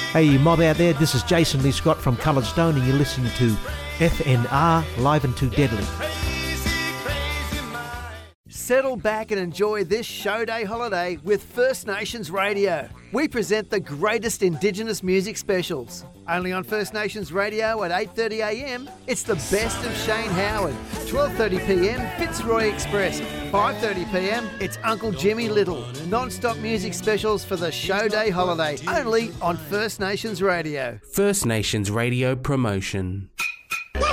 Hey, mob out there, this is Jason Lee Scott from Coloured Stone, and you're listening to FNR, Live and Too Deadly. Settle back and enjoy this show day holiday with First Nations Radio. We present the greatest Indigenous music specials. Only on First Nations Radio at 8:30am, it's the best of Shane Howard. 12:30pm, Fitzroy Express. 5:30pm, it's Uncle Jimmy Little. Non-stop music specials for the show day holiday, only on First Nations Radio. First Nations Radio promotion.